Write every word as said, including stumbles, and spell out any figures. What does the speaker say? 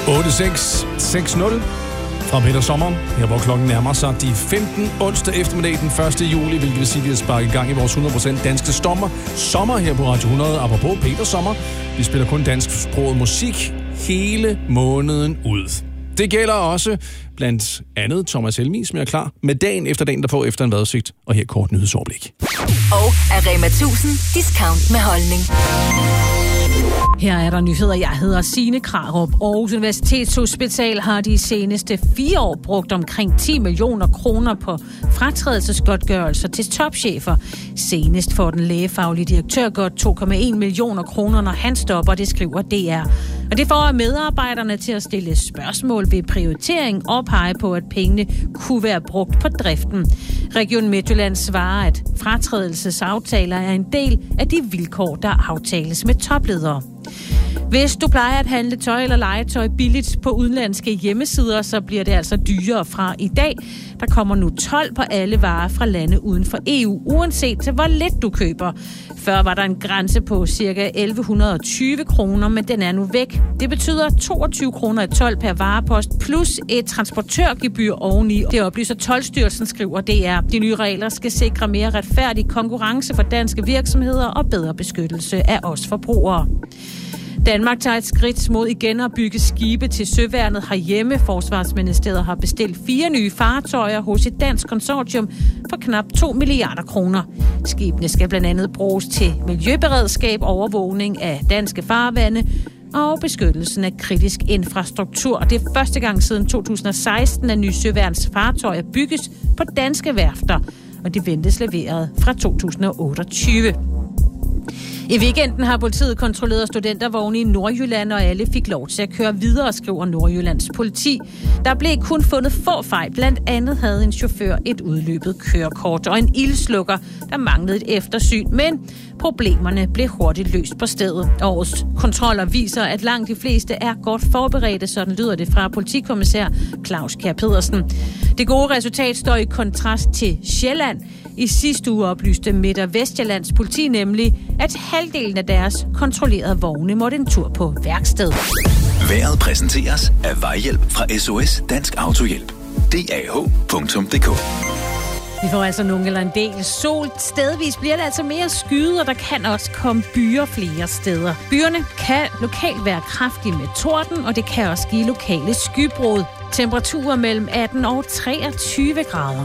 otte seks seks nul fra Peter Sommer, her hvor klokken nærmer sig de femten onsdag eftermiddag den første juli, hvilket vil sige, at vi har sparket i gang i vores hundrede procent danske sommer. Sommer her på Radio hundrede, apropos Peter Sommer. Vi spiller kun dansksproget musik hele måneden ud. Det gælder også blandt andet Thomas Helmig, som er klar med dagen efter dagen derpå efter en vejrudsigt. Og her kort nyhedsoverblik. Og Rema tusind discount med holdning. Her er der nyheder. Jeg hedder Signe Krarup. Aarhus Universitetshospital har de seneste fire år brugt omkring ti millioner kroner på fratrædelsesgodtgørelser til topchefer. Senest får den lægefaglige direktør godt to komma en millioner kroner, når han stopper, det skriver D R. Og det får medarbejderne til at stille spørgsmål ved prioritering og pege på, at pengene kunne være brugt på driften. Region Midtjylland svarer, at fratrædelsesaftaler er en del af de vilkår, der aftales med topledere. Hvis du plejer at handle tøj eller legetøj billigt på udenlandske hjemmesider, så bliver det altså dyrere fra i dag. Der kommer nu told på alle varer fra lande uden for E U, uanset til hvor lidt du køber. Før var der en grænse på ca. elleve tyve kroner, men den er nu væk. Det betyder toogtyve kroner i told per varepost, plus et transportørgebyr oveni. Det oplyser Toldstyrelsen, skriver D R. De nye regler skal sikre mere retfærdig konkurrence for danske virksomheder og bedre beskyttelse af os forbrugere. Danmark tager et skridt mod igen at bygge skibe til søværnet herhjemme. Forsvarsministeriet har bestilt fire nye fartøjer hos et dansk konsortium for knap to milliarder kroner. Skibene skal blandt andet bruges til miljøberedskab, overvågning af danske farvande og beskyttelsen af kritisk infrastruktur. Det er første gang siden to tusind og seksten, at nye søværns fartøjer bygges på danske værfter, og det ventes leveret fra to tusind og otteogtyve. I weekenden har politiet kontrolleret studentervogne i Nordjylland, og alle fik lov til at køre videre, skriver Nordjyllands politi. Der blev kun fundet få fejl. Blandt andet havde en chauffør et udløbet kørekort og en ildslukker, der manglede et eftersyn. Men problemerne blev hurtigt løst på stedet. Årets kontroller viser, at langt de fleste er godt forberedte, sådan lyder det fra politikommissær Claus Kjær Pedersen. Det gode resultat står i kontrast til Sjælland. I sidste uge oplyste Midt- og Vestjyllands politi nemlig, at halvdelen af deres kontrollerede vogne måtte en tur på værksted. Vejret præsenteres af Vejhjælp fra S O S Dansk Autohjælp. D A H punktum d k. Vi får altså nogle eller en del sol. Stedvis bliver det altså mere skyet, og der kan også komme byer flere steder. Byerne kan lokalt være kraftige med torden, og det kan også give lokale skybrud. Temperaturer mellem atten og treogtyve grader.